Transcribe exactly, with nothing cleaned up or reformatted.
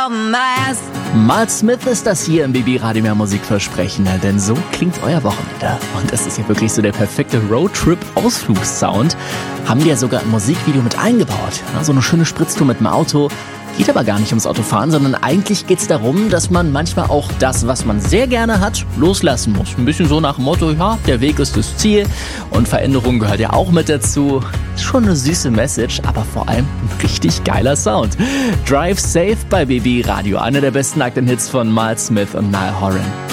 Miles Smith ist das hier im B B Radio Mehr Musikversprechen, denn so klingt euer Wochenende. Und es ist ja wirklich so der perfekte Roadtrip-Ausflugssound. Haben die ja sogar im Musikvideo mit eingebaut. So eine schöne Spritztour mit dem Auto. Geht aber gar nicht ums Autofahren, sondern eigentlich geht es darum, dass man manchmal auch das, was man sehr gerne hat, loslassen muss. Ein bisschen so nach dem Motto, ja, der Weg ist das Ziel und Veränderung gehört ja auch mit dazu. Schon eine süße Message, aber vor allem ein richtig geiler Sound. Drive Safe bei B B Radio, einer der besten aktuellen Hits von Miles Smith und Niall Horan.